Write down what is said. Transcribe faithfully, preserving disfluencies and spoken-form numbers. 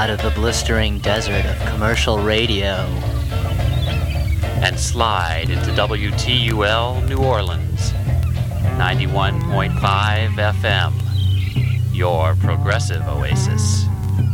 out of the blistering desert of commercial radio and slide into W T U L New Orleans, ninety-one point five F M, your progressive oasis.